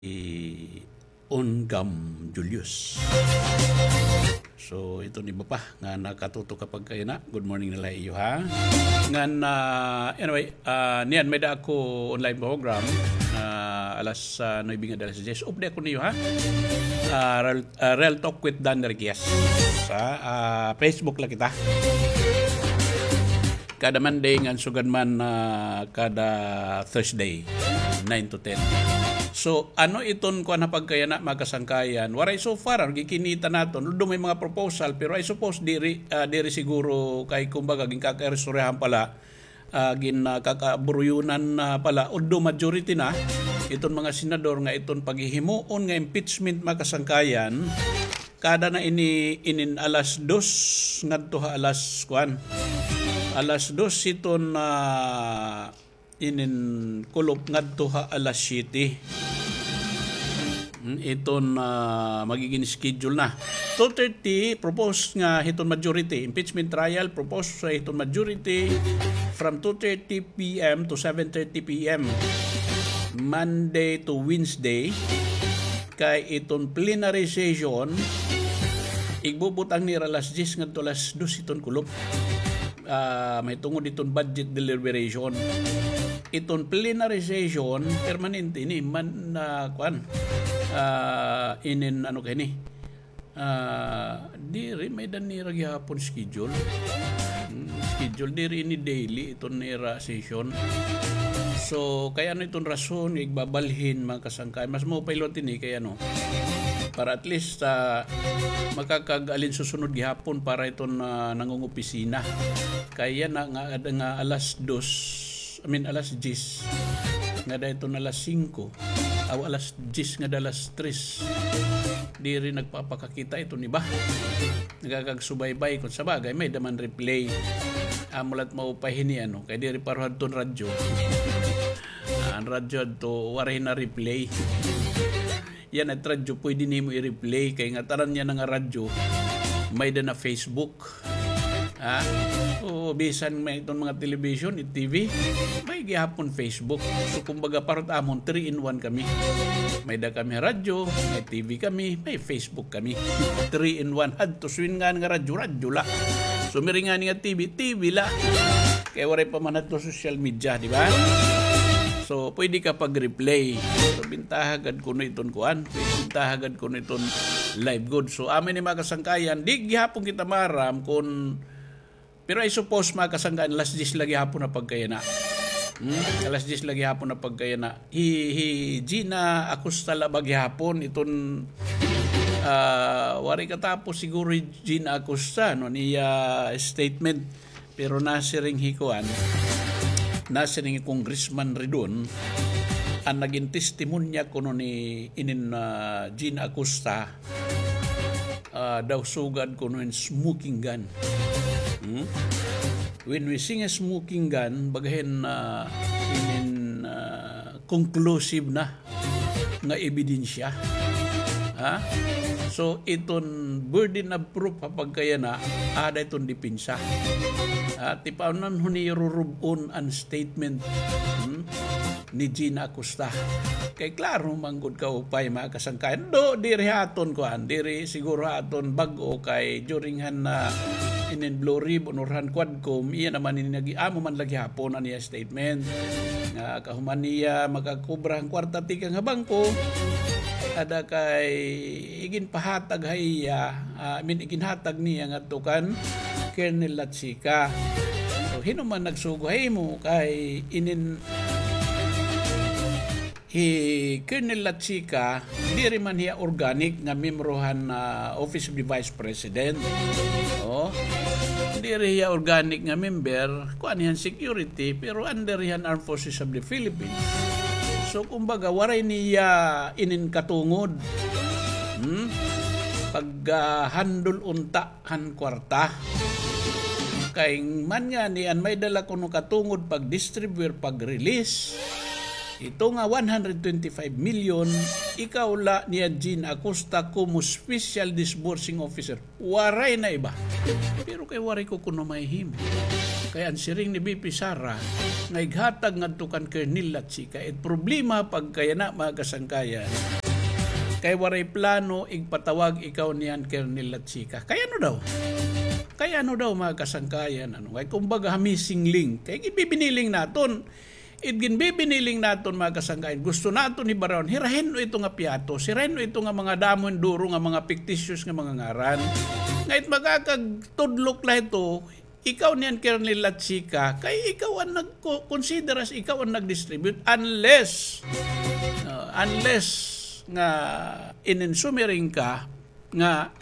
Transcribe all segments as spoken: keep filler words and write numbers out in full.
i Ongam Julius. So ito ni ba pa nga nakatuto kapag kayo na. Good morning nila iyo ha. Nga na anyway, uh, niyan may da ako online program uh, alas uh, nine nga alas diyes. Update ako niyo ha. Uh, Real, uh, Real Talk with Dan Regias. Sa uh, Facebook lang kita. Kada Monday nga sugan man uh, kada Thursday nine to ten. So, ano iton ko na pagkaya na magkasangkayan? Waray so far, gikinita naton. Doon may mga proposal, pero I suppose diri, uh, diri siguro kay kumbaga gin kakarestorehan pala, uh, gin uh, kakaburuyunan uh, pala, although majority na, iton mga senador nga iton paghihimuon nga impeachment makasangkayan, kada na ini inin alas dos ngadto ha alas kwan. Alas dos iton na uh, inin kulop ngadto ha alas siyete. Iton uh, magiging schedule na. two thirty propose nga hiton majority impeachment trial propose sa hiton majority from two thirty p.m. to seven thirty p.m. Monday to Wednesday. Kay iton plenary session igbubutang ni alas diyes ngadto alas dos iton kulop. Uh, may tungod iton budget deliberation. Iton plenary session permanente ni man na uh, kwan uh, inin ano kay ni uh, diri may dan ni ragyapon schedule hmm, schedule diri ni daily iton nira session. So kaya ano iton rason igbabalhin mga kasangkay mas mo pilot ini kaya ano para at least uh, makakagalin susunod gihapon para iton uh, nangungopisina kaya na nga, nga alas dos I mean alas diyes nga da ito na alas singko aw alas diyes nga da alas tres di rin nagpapakakita ito ni ba nagkakagsubaybay kung sa bagay may daman replay amulat maupahin ni ano kaya di rin paruhan ton radyo ang radyo to waray na replay yan at radyo pwede ni mo i-replay kaya nga taran niya nga radyo may da na Facebook. Ha? O bisan may itong mga television, T V, may gihapon Facebook. So kumbaga parot amon three in one kami. May da kami radyo, may T V kami, may Facebook kami. three in one had to swing nga nga radyo, radyo la. So miri nga nga T V, T V la. Kaya waray pa man to social media, di ba? So pwede ka pag-replay. So bintahagad ko na iton kuan, bintahagad ko na iton live good. So amin ni mga kasangkayan, di gihapon kita maram kung pero I suppose mga kasanggaan, alas diyes lagi hapon na pagkaya na. Hmm? Alas diyes lagi hapon na pagkaya na. Hi, hi, Gina Acosta labag hapon. Itong uh, wari katapos siguro Gina Acosta no, niya statement. Pero nasiring hikuan, nasiring congressman ridon, ang naging testimonya ko no ni inin uh, Gina Acosta, uh, daw sugad ko no in smoking gun. Hmm? When we sing a smoking gun, bagahin na uh, inin uh, conclusive na nga ebidensya. Ha? So iton burden of proof kapag kaya na ada iton dipinsa. At tipaunan huni rurubon ang statement hmm? ni Gina Acosta. Kay klaro manggod ka upay mga kasangkayan. Do diri haton ko an diri siguro haton bag-o kay during han na uh, inin Blue Ribbon or Han Quadcom, iya naman ini amo man lagi hapon ang iya statement. Nga kahuman niya magkakubra ang kwarta tikang habangko. Ada kay igin pahatag hayya, uh, I mean igin hatag niya nga tukan Colonel Latsika. So hinuman nagsugay mo kay inin hi Colonel Latsika, di rin man hiya organic nga memrohan na uh, Office of the Vice President. Oh, di rin hiya organic nga member, kuan yan security, pero under yan Armed Forces of the Philippines. So, kumbaga, waray niya inin katungod. Hmm? Pag uh, handol unta, han kwarta. Kay man nga niyan, may dala ko no katungod pag-distribute, pag-release. Ito nga one hundred twenty-five million, ikaw la niya Gina Acosta como special disbursing officer. Waray na iba. Pero kay waray ko kuno may him. Kaya ang siring ni B P Sara, nga ighatag ngadto kan Colonel Latsika, it problema pagkaya na mga kasangkayan, kay waray plano igpatawag ikaw niyan Colonel Latsika. Kaya ano daw? Kaya ano daw mga kasangkayan? Ano? Kaya kumbaga missing link. Kaya ibibiniling naton. Itginbibiniling naton mga kasangkayan. Gusto naton ni Baron, hirahin no ito nga piato. Sirahin no ito nga mga damon duro nga mga fictitious nga mga ngaran. Ngayit magkakagtudlok la ito, ikaw niyan Colonel Latsika, kay ikaw ang nag-consider as ikaw ang nag-distribute unless uh, unless nga inensumering ka nga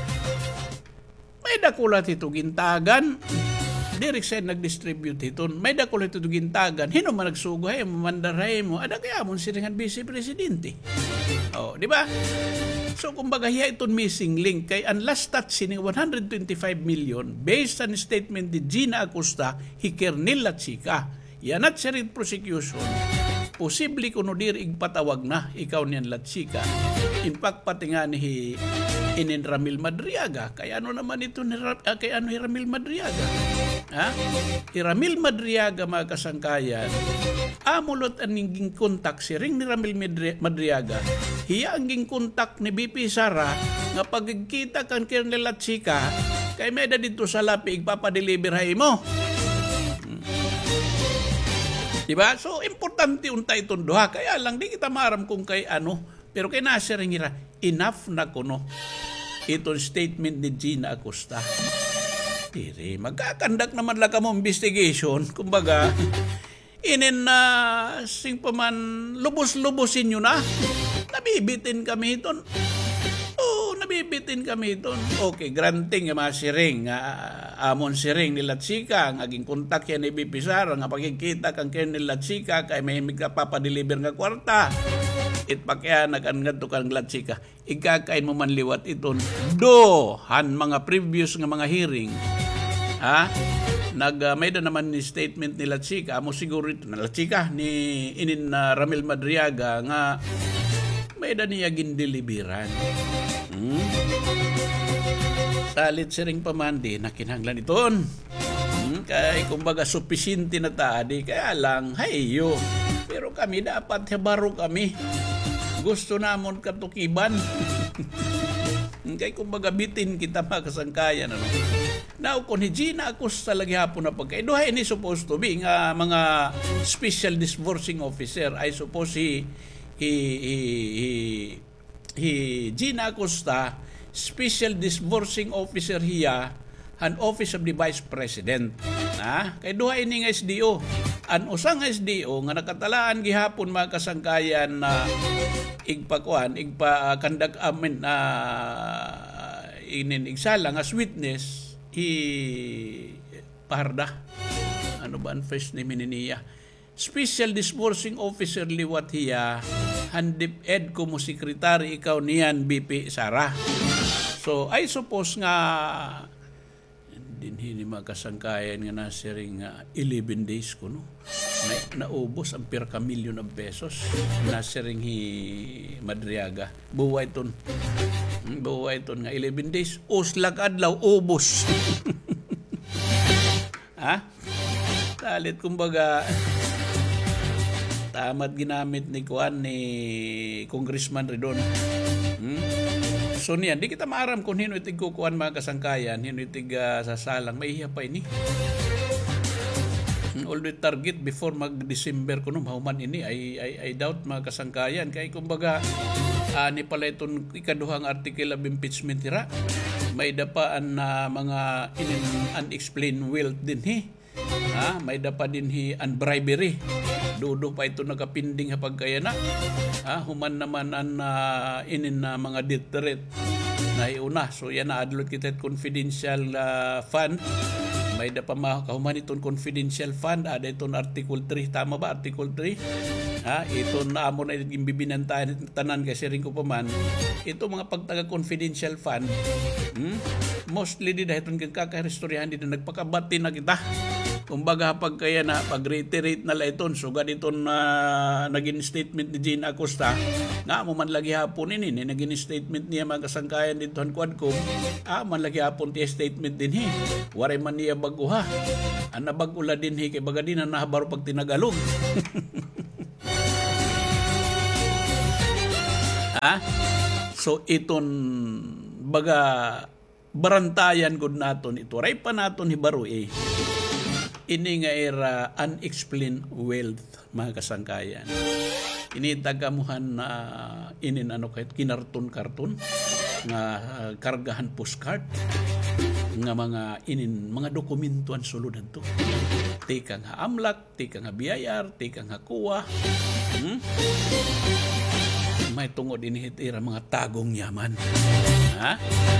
may dakulat ito gintagan direct sa nag-distribute ito may dakulat ito gintagan hino man nagsugay mo mandaray mo ada kaya mo siringan Vice Presidente. Oh, di ba? So, kumbaga, hiya itong missing link kay ang last touch sining one hundred twenty-five million based on statement ni Gina Acosta, hi Colonel Latsika. Yan at sa prosecution, posible kuno dir igpatawag na ikaw niyan Latsika. In fact, pati nga ni inin Ramil Madriaga. Kaya ano naman ito ni uh, kay ano Ramil Madriaga? Ha? Ramil Madriaga mga kasangkayan, amulot ang ninging kontak si ring ni Ramil Madriaga. Hiya ang ging kontak ni B P Sara nga pagkita kan Colonel Latsika kay meda dito sa lapi igpapadeliver hay mo. Hmm. Diba? So importante unta itong duha. Kaya lang di kita maaram kung kay ano. Pero kay Nasir ngira enough na kuno itong statement ni Gina Acosta. Tiri, magkakandak naman lang ka mo investigation. Kumbaga, inin na uh, sing paman lubos-lubosin nyo na. Nabibitin kami ito. Oo, nabibitin kami ito. Okay, granting yung mga siring. Uh, amon siring ni Latsika. Ang aging kontak yan ni B P Sara. Nga pagkikita kang kaya ni Latsika. Kaya may magpapadeliver nga kwarta. It pa kaya nag-angat to kang Latsika. Ikakain mo man liwat ito. Do, han mga previous nga mga hearing. Ha? Nag uh, may da naman ni statement ni Latsika, amo siguro ito na Latsika ni inin na uh, Ramil Madriaga nga may da niya gindeliveran. Hmm? Salit siring pamandi na kinahanglan iton. Hmm? Kaya kumbaga supisinte na taadi kaya lang hayo. Pero kami dapat habaro kami. Gusto namon katukiban. Kaya kumbaga bitin kita mga kasangkayan ano. Now, kung ni Gina Acosta lagi hapon na pagkain, duha ini supposed to be nga mga special divorcing officer. I suppose he, he, he, he, he Gina Acosta, special divorcing officer hiya, an office of the Vice President. Ha? Kay duha ini nga S D O. An usang S D O nga nakatalaan gihapon mga kasangkayan na igpakuan, igpa uh, kandak amin na uh, inin igsalang as witness i Parda. Ano ba ang first name niya? Special Divorcing Officer liwat hiya handip ed ko mo sekretary ikaw niyan B P Sara. So I suppose nga din hini makasangkayan nga nasiring uh, eleven days ko no. Na, naubos ang pirka milyon ng pesos nasiring hi Madriaga. Buwa iton. Buwa iton nga eleven days. Uslag adlaw ubos. Ha? Talit kumbaga tamat ginamit ni Kuan ni Congressman Redon. Hmm? So niyan, di kita maaram kung hino itig kukuan mga kasangkayan, hino itig uh, sasalang, may iya pa ini. Although target before mag-December ko no, mahuman ini, I, I, I doubt mga kasangkayan. Kaya kumbaga, uh, ni pala itong ikaduhang article of impeachment tira, may dapaan na mga inin unexplained wealth din hi. Ha? May dapa din hi unbribery. Dudo pa ito nakapinding hapag kaya na. Ha? Human naman ang uh, inin na mga deterrent na iuna. So yan na adlot kita confidential uh, fund. May da pa makahuman itong confidential fund. Ada itong Article three. Tama ba? Article three? Ha? Ito na amo na yung bibinantahan tanan kasi rin ko pa man. Ito mga pagtaga confidential fund. Hmm? Mostly di dahil itong kakarestoryahan dito. Nagpakabati na kita. Kumbaga pag kaya na pag-reiterate na la iton so ganito na naging statement ni Gina Acosta nga mo man lagi hapon ini ni naging statement niya mga kasangkayan dito han Quadcom ah man lagi hapon ti statement din hi waray man niya baguha an nabagula din hi kay baga din na nahabaro pag tinagalog. Ah so iton baga barantayan gud naton ito ray pa naton hibaro eh ini nga era unexplained wealth mga kasangkayan. Ini tagamuhan na uh, inin ano kahit kinarton-karton nga uh, kargahan postcard nga mga inin mga dokumentuan suludan to. Tika nga amlak, tika nga biyayar, tika nga kuwa. Hmm? May tungod inihitira mga tagong yaman. Ha?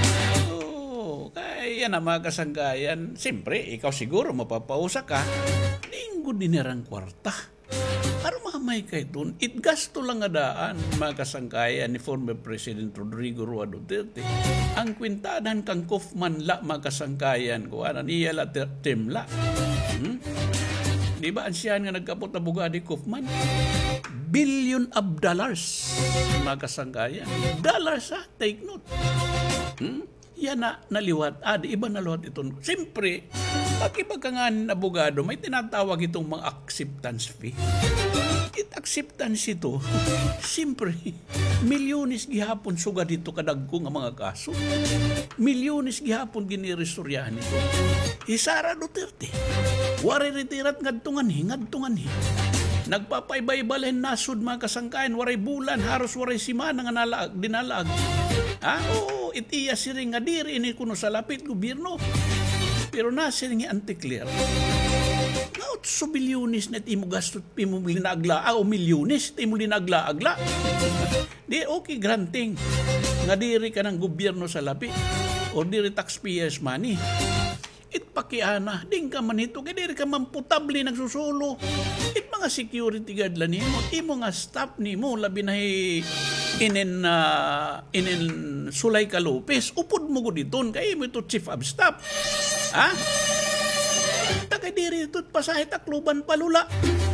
Kaya na mga kasanggayan, siyempre, ikaw siguro mapapausa ka, linggo dinirang kwarta. Para mamay kay dun, it gasto lang adaan, mga kasanggayan ni former President Rodrigo Roa Duterte. Ang kwintadan kang Kaufman la, mga kasanggayan, kung ano niya la temla. Hmm? Di ba ang siyan nga nagkapot na bugadi Kaufman? Billion of dollars, mga kasanggayan. Dollars ha, take note. Hmm? Yan na naliwat. Ah, di iba naliwat ito. Siyempre, pag iba ka nga abogado, may tinatawag itong mga acceptance fee. It acceptance ito, siyempre, milyones gihapon suga dito kadagko nga mga kaso. Milyones gihapon ginirestoryahan ito. Isara Duterte, wari retirat ngadtungan hi, ngadtungan hi. Nagpapaybaybalhin nasud mga kasangkayan, waray bulan, haros waray simana nga nalaag, dinalaag. Ha? Oo, itiya siring nga diri ini kuno sa lapit gobyerno. Pero na siring anti-clear. Naot so bilyones na imo gastot imo linagla o milyones imo linagla-agla. Di okay granting nga diri ka ng gobyerno sa lapit o diri taxpayers money. It pakiana, ding ka man ito, kaya diri ka mamputable nagsusulo. It mga security guard lang nimo, imo nga staff nimo, labi na inin, uh, inin Sulay ka Lopez, upod mo ko dito, kaya mo ito chief of staff. Ha? Takay diri ito, pasahe takluban palula.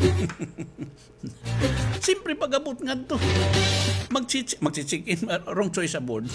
Siyempre pag-abot nga ito, magchichikin, wrong choice aboard.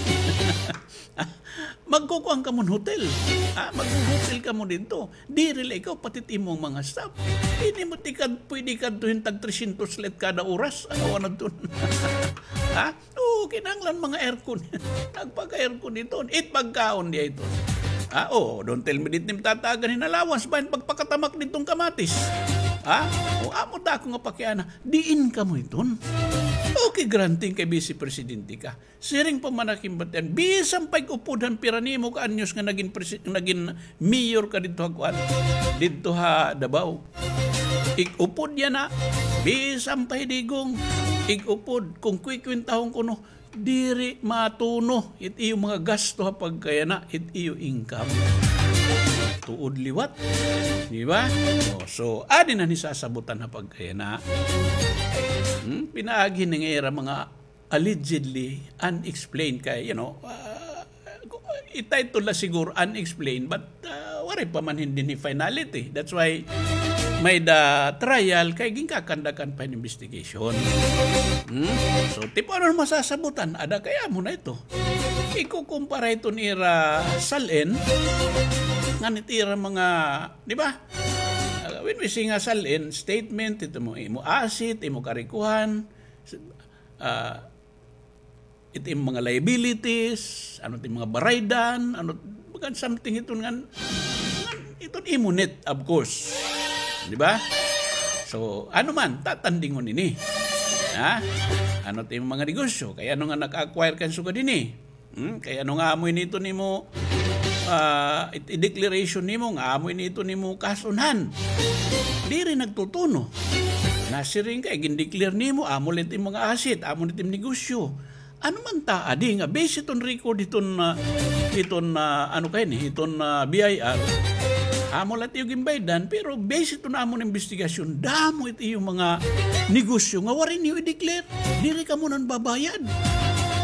Magkukuang ka mo hotel. Ah, mag-hotel ka mo dito. Di rin ikaw, patit imong mga staff. Hindi mo tikad, pwede ka doon tag three hundred let kada oras. Ano na doon? Ha? Oo, kinanglan mga aircon. Nagpag-aircon dito. It pagkaon diya ito. Ah, oh, don't tell me dito tatagan hinalawans ba yung pagpakatamak ditong kamatis. Ha? O amo da ako nga pakiana. Diin ka mo iton. Okay, granting kay Vice Presidente ka. Siring pamanakim batan. Bisang pag-upudan piranimo ka anyos nga naging, presi- naging mayor ka dito ha, dito ha Davao. Ik-upod yan na. Bisang paidigong. Ik-upod. Kung kwikwintahong kuno, diri matuno. It iyo mga gasto ha pagkaya na. It iyo income. Tuod liwat. Di ba? Oh, so, adi na ni sasabutan na pagkaya na. Hmm? Pinaagi ng era mga allegedly unexplained kay, you know, uh, ititle na siguro unexplained, but uh, wari pa man hindi ni finality. That's why may the trial kay ginkakandakan pa yung investigation. Hmm? So, tipo ano masasabutan? Ada kaya mo na ito. Ikukumpara ito ni Ira Salen nga nitira mga, di ba? Uh, when we say nga salin, statement, ito mo imo asit, imo karikuhan, uh, ito yung mga liabilities, ano ito yung mga baraydan, ano, bagan something ito nga, ito imo net, of course. Di ba? So, ano man, tatandingon ini. Ha? Ano ito yung mga negosyo, kaya ano nga nag-acquire kan suga din eh. Hmm? Kaya ano nga amoy nito ni mo, uh, i-declaration ni mo, nga amoy nito ni mo kasunhan. Di rin nagtutuno. Nasiring ka, gindeclare ni mo, amo ulit yung mga asset, amo ulit yung negosyo. Ano man ta, adi nga, based itong record itong, uh, itong uh, ano kayo ni, itong uh, B I R, amo ulit yung gimbaydan, pero based itong amo ng investigasyon, damo ito yung mga negosyo, nga warin niyo i-declare, di rin ka mo nang babayad.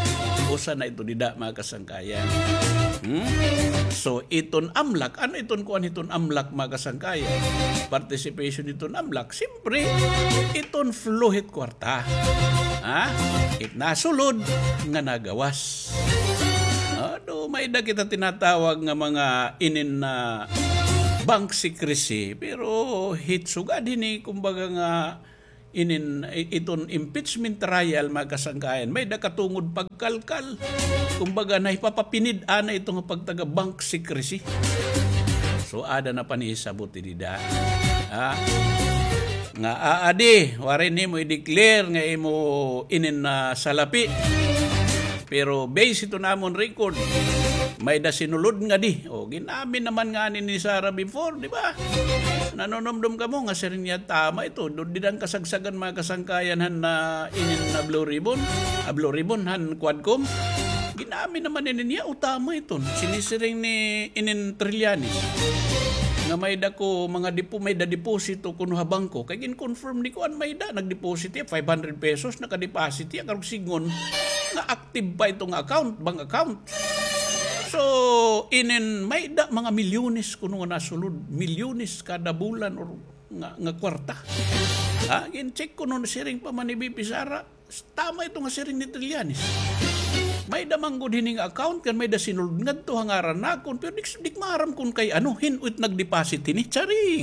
usa na ito dida mga kasangkayan. Hmm? So iton amlak, ano iton kuan iton amlak mga kasangkayan? Participation iton amlak, siyempre iton fluhit kwarta. Ha? It nasulod nga nagawas. Ano, may da kita tinatawag nga mga inin na bank secrecy, pero hitsugad hini kumbaga nga inin iton impeachment trial mga kasangkayan, may da katungod pagkalkal, kumbaga na ipapapinid ana itong pagtaga bank secrecy. So ada na panisabot dida. Ah, nga aadi warin nimo i-declare nga imo inin na salapi. Pero base ito namon record, may da sinulod nga di. O, ginamin naman nga ni Sara before, di ba? Nanonomdom ka mo nga siya rin niya tama ito. Doon din ang kasagsagan mga kasangkayan han na inin na Blue Ribbon, a Blue Ribbon han Quadcom. Ginamin naman ni niya, o tama ito. Sinisiring ni inin Trillanes nga may da ko mga depo may da deposito kuno ha bangko kay gin-confirm ni ko an may da nag-deposit ya five hundred pesos naka-deposit ya karong sigon nga active pa itong account bank account. So inin may da mga milyones kuno nga nasulod, milyones kada bulan or nga, nga kwarta. Ha, gin-check ko nun siring pa man ni B P Sara, tama ito nga siring ni Trillanes. May damang good hining account kan may da sinulod ngadto hangaran na kon pero dik, dik maram kun kay ano hinuit nag-deposit ini charing.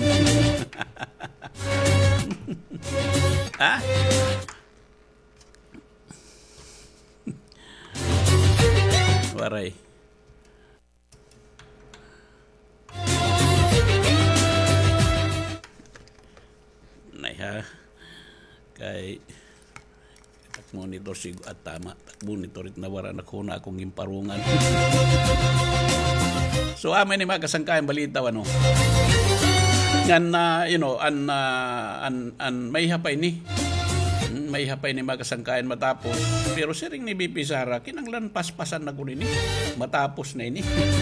Ha? Waray. Nay ha. Kay monitor sig at tama monitor it nawara na ko na akong imparungan. So amin ni mga kasangkayan balita ano ngan uh, you know an uh, an, an may hapay ni may hapay ni mga kasangkayan matapos pero siring ni B P Sara kinanglan paspasan na ko nini matapos na ini.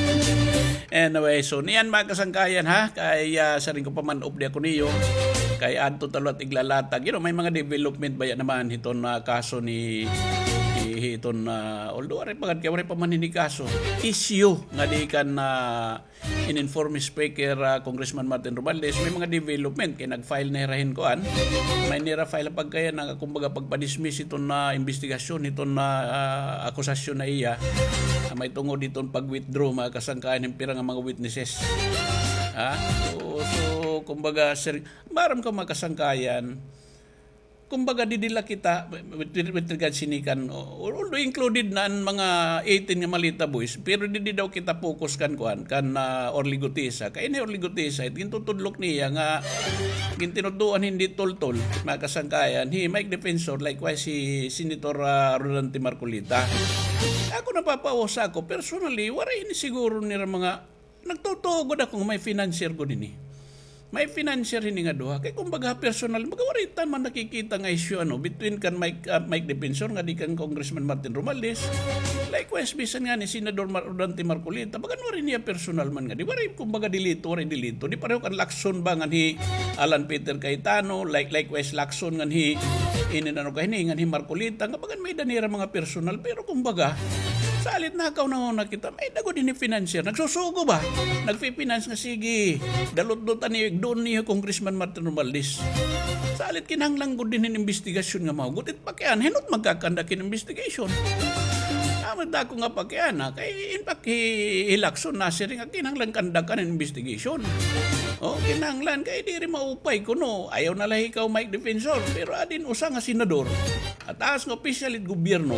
Anyway, so niyan mga kasangkayan ha kay uh, saring ko pa man update ko niyo kay adto talot iglalatag, you know, may mga development ba yan naman iton na uh, kaso ni iton na uh, although ari pagad kay wala pa man ni kaso issue nga di kan na uh, in-inform speaker uh, Congressman Martin Romualdez may mga development kay nag-file na rahin koan may nira file pagkaya na kumbaga pagpa-dismiss iton na uh, investigasyon iton na uh, akusasyon na iya uh, may tungod iton pag-withdraw mga kasangkayan ng pirang mga witnesses. Ha? So, so kumbaga sir, maram ka makasangkayan kumbaga didila kita with, with regard sinikan although included na ang mga eighteen nga malita boys pero didi daw kita focus kan kuan kan uh, Orly Gutesa kay ni Orly Gutesa gintutudlok niya nga gintinuduan hindi toltol makasangkayan he Mike Defensor likewise si Senator uh, Rodante Marcolita. Ako napapausa ako personally wala ini siguro ni mga nagtutugod ako may financier ko din eh. May financier ini nga duha kay kumbaga personal magawaritan man nakikita nga issue ano between kan Mike uh, Mike Defensor nga di kan Congressman Martin Romualdez likewise bisan nga ni Senador Rodante Marcolita bagan wari niya personal man nga di wari kumbaga dilito wari dilito di pareho kan lakson ba nga ni Alan Peter Cayetano like likewise lakson nga ni inenano kay ni nga ni Marcolita nga bagan may danira mga personal pero kumbaga salit na akaw na nakita may dago din ni financier nagsusugo ba nagfi-finance nga sige dalot-dotan ni doon niya Congressman Martin Romualdez. Salit kinahanglan ko din ng investigasyon nga mahugot. It pakian, hinot magkakanda kin investigation. Amat ako nga pakian ha. Kaya in fact, hilakson na siya rin nga kinahanglan kanda ka ng investigation. O, kinahanglan kaya di rin maupay ko no. Ayaw na lang ikaw Mike Defensor. Pero adin usa nga senador. At taas nga opisyal at gobyerno,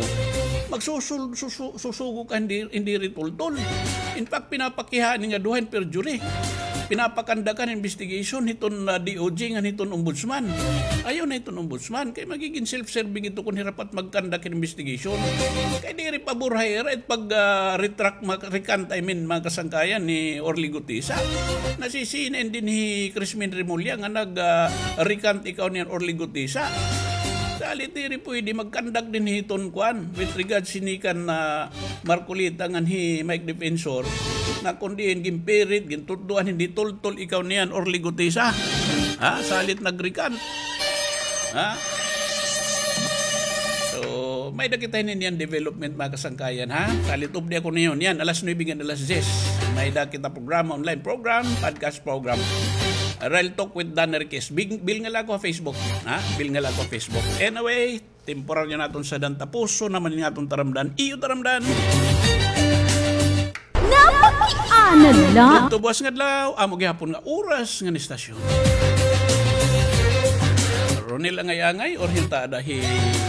magsusugo ka hindi, hindi ritultol. In fact, pinapakihaan nga duhain perjury. Pinapakandakan investigation hiton na D O J nga hiton ombudsman. Ayaw na hiton ombudsman kay magiging self-serving ito kung hirapat magkandak investigation. Kay di rin paburhay at pag uh, retract recant I mean mga kasangkayan ni Orly Gutesa. Nasisinin din ni Crispin Remulla nga nag uh, recant ikaw ni Orly Gutesa. Dali tiri pwede magkandak din hiton kuan with regard sinikan na uh, Marcolita nga hi Mike Defensor na kundiin gimpirit gintuduan hindi toltol ikaw niyan Orly Gutesa ha salit nagrecant ha so may dakitahin niyan development mga kasangkayan ha. Kalit updi ako niyon. Yan, alas nuwebe hanggang alas diyes. May dakita programa, online program, podcast program. Real Talk with Dan Enriquez. Bil, bil nga lang ako Facebook. Ha? Bil nga lang ako Facebook. Anyway, temporaryo natin sa dan tapuso naman nga itong taramdan. Iyo taramdan. Napakianan lang. Ito buwas nga dlaw. Amo gihapon nga oras nga ni stasyon. Ronel ang ayangay or hinta dahil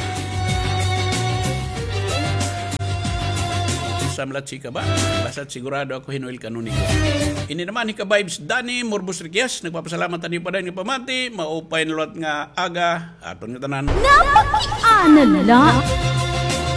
samlat si ka ba? Basta't sigurado ako hinuil kanuni ko. Ini naman Hika Vibes Dani Morbos Riquias. Nagpapasalamat tani pa din yung pamati. Maupay na lot nga aga. Aton nga tanan. Napakianan lang.